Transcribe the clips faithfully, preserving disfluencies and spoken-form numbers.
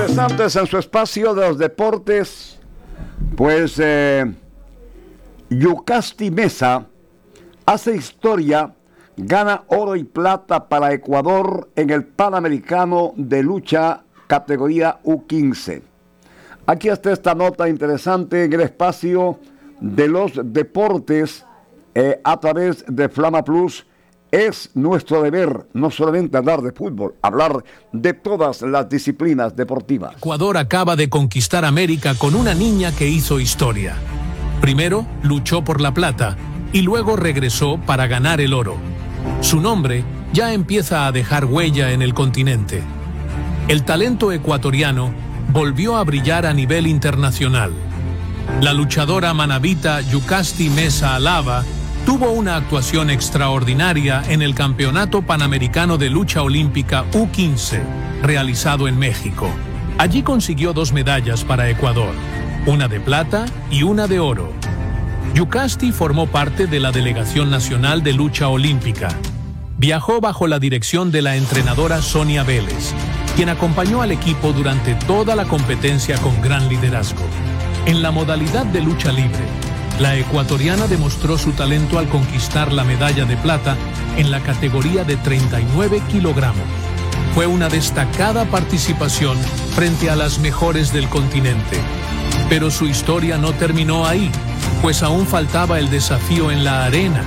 interesantes en su espacio de los deportes. Pues eh, Yucasti Meza hace historia, gana oro y plata para Ecuador en el Panamericano de lucha categoría U quince. Aquí está esta nota interesante en el espacio de los deportes eh, a través de Flama Plus. Es nuestro deber no solamente hablar de fútbol, hablar de todas las disciplinas deportivas. Ecuador acaba de conquistar América con una niña que hizo historia. Primero luchó por la plata y luego regresó para ganar el oro. Su nombre ya empieza a dejar huella en el continente. El talento ecuatoriano volvió a brillar a nivel internacional. La luchadora manabita Yucasti Meza Alaba tuvo una actuación extraordinaria en el Campeonato Panamericano de Lucha Olímpica U quince, realizado en México. Allí consiguió dos medallas para Ecuador, una de plata y una de oro. Yucasti formó parte de la Delegación Nacional de Lucha Olímpica. Viajó bajo la dirección de la entrenadora Sonia Vélez, quien acompañó al equipo durante toda la competencia con gran liderazgo. En la modalidad de lucha libre, la ecuatoriana demostró su talento al conquistar la medalla de plata en la categoría de treinta y nueve kilogramos. Fue una destacada participación frente a las mejores del continente. Pero su historia no terminó ahí, pues aún faltaba el desafío en la arena.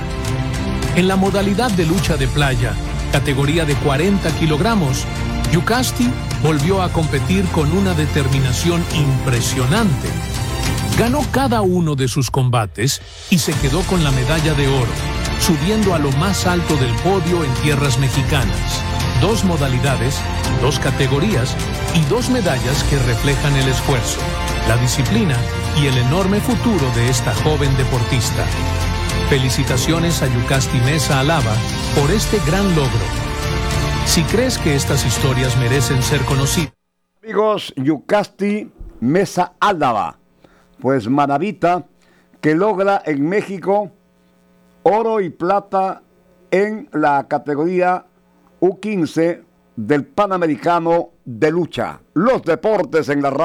En la modalidad de lucha de playa, categoría de cuarenta kilogramos, Yucasti volvió a competir con una determinación impresionante. Ganó cada uno de sus combates y se quedó con la medalla de oro, subiendo a lo más alto del podio en tierras mexicanas. Dos modalidades, dos categorías y dos medallas que reflejan el esfuerzo, la disciplina y el enorme futuro de esta joven deportista. Felicitaciones a Yucasti Meza Alaba por este gran logro. Si crees que estas historias merecen ser conocidas. Amigos, Yucasti Meza Alaba, pues manabita que logra en México oro y plata en la categoría U quince del Panamericano de lucha. Los deportes en la radio.